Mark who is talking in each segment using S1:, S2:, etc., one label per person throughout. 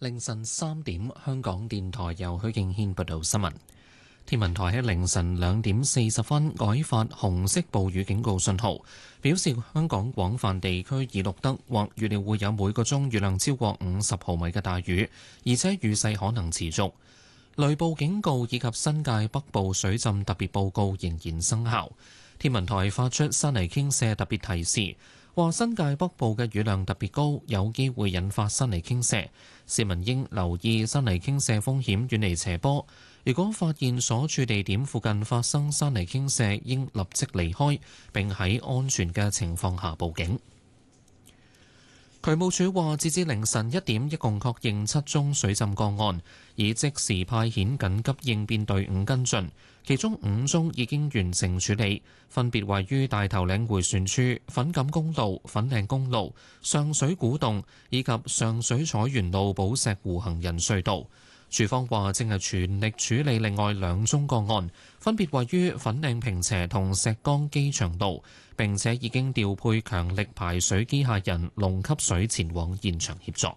S1: 凌晨3點，香港電台由許敬軒報道新聞。天文台喺凌晨2點40分改發紅色暴雨警告信號，表示香港廣泛地區已錄得或預料會有每個鐘雨量超過50毫米嘅大雨，而且雨勢可能持續。雷暴警告以及新界北部水浸特別報告仍然生效。天文台發出山泥傾瀉特別提示，話新界北部嘅雨量特別高，有機會引發山泥傾瀉，市民應留意山泥傾瀉風險，遠離斜坡。如果發現所處地點附近發生山泥傾瀉，應立即離開，並喺安全嘅情況下報警。渠務署話，截至凌晨1點，一共確認7宗水浸個案，已即時派遣緊急應變隊伍跟進，其中5宗已經完成處理，分別位於大頭嶺迴旋處、粉錦公路、粉嶺公路、上水古洞以及上水彩園路寶石湖行人隧道。署方話正係全力處理另外2宗個案，分別位於粉嶺坪輋同石崗機場道，並且已經調配強力排水機械人龍吸水前往現場協助。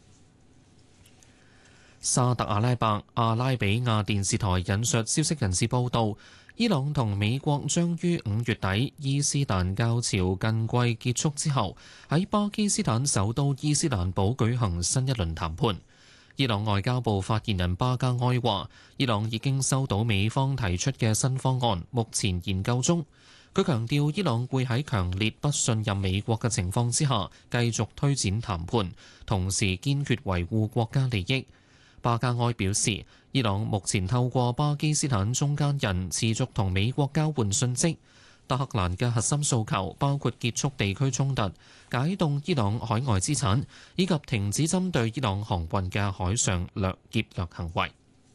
S1: 沙特阿拉伯阿拉比亞電視台引述消息人士報道，伊朗同美國將於5月底伊斯蘭教朝近季結束之後，喺巴基斯坦首都伊斯蘭堡舉行新一輪談判。伊朗外交部發言人巴加埃話，伊朗已經收到美方提出嘅新方案，目前研究中。佢強調，伊朗會喺強烈不信任美國嘅情況之下，繼續推展談判，同時堅決維護國家利益。巴加埃表示，伊朗目前透過巴基斯坦中間人持續同美國交換訊息。德黑蘭嘅核心訴求包括結束地區衝突、解凍伊朗海外資產，以及停止針對伊朗航運嘅海上劫掠行為。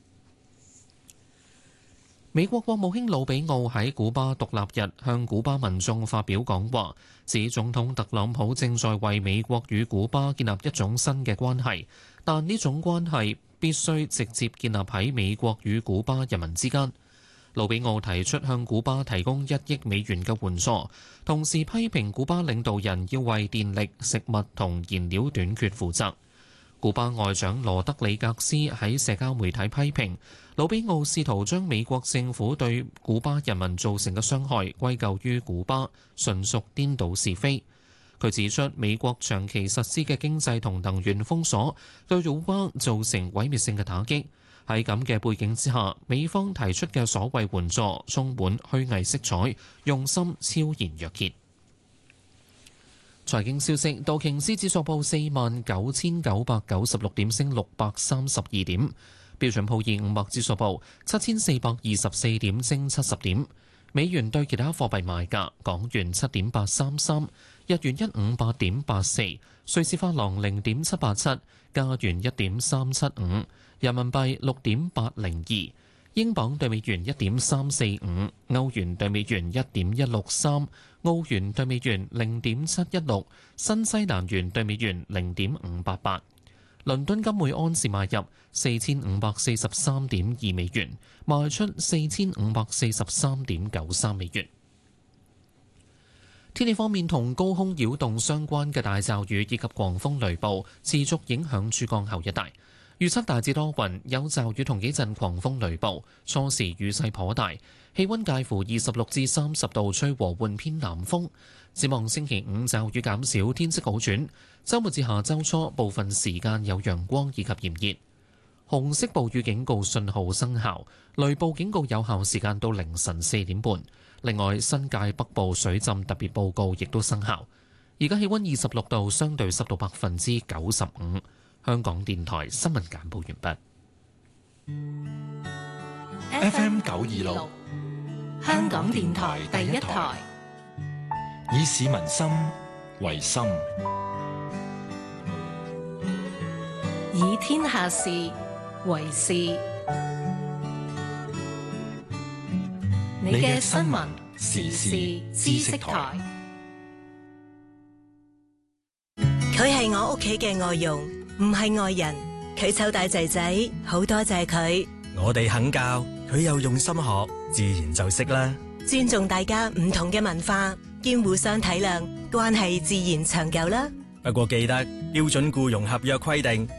S1: 美國國務卿魯比奧喺古巴獨立日向古巴民眾發表講話，指總統特朗普正在為美國與古巴建立一種新嘅關係，但呢種關係必須直接建立喺美國與古巴人民之間。魯比奧提出向古巴提供1億美元嘅援助，同時批評古巴領導人要為電力、食物同燃料短缺負責。古巴外長羅德里格斯喺社交媒體批評魯比奧試圖將美國政府對古巴人民造成嘅傷害歸咎於古巴，純屬顛倒是非。佢指出，美國長期實施嘅經濟同能源封鎖對古巴造成毀滅性嘅打擊。喺咁嘅背景之下，美方提出嘅所謂援助充滿虛偽色彩，用心超然若揭。財經消息，道瓊斯指數報49,996點，升632點；標準普爾500指數報7,424點，升70點。美元對其他貨幣賣價：港元7.833，日元158.84，瑞士法郎0.787，加元1.375，人民幣6.802，英鎊對美元1.345，歐元對美元1.163，澳元對美元0.716，新西蘭元對美元0.588。倫敦金每安士買入4543.2美元，賣出4543.93美元。天氣方面，同高空擾動相關嘅大驟雨以及狂風雷暴持續影響珠江口一帶。預測大致多雲，有驟雨同幾陣狂風雷暴，初時雨勢頗大，氣溫介乎26至30度，吹和緩偏南風。展望星期5驟雨減少，天色好轉。週末至下週初部分時間有陽光以及炎熱。紅色暴雨警告信號生效，雷暴警告有效時間到凌晨4點半。另外，新界北部水浸特別報告亦都生效。而家氣溫26度，相對濕度95%。香港電台新聞簡報完
S2: 畢。FM 926，香港電台第一台，以市民心為心，
S3: 以天下事為事。你嘅新聞時事知識台。
S4: 佢係我屋企嘅外傭，唔係外人。佢湊大仔仔，好多謝佢。
S5: 我哋肯教，佢又用心學，自然就識啦。
S4: 尊重大家唔同嘅文化，兼互相體諒，關係自然長久啦。
S5: 不過記得標準僱傭合約規定，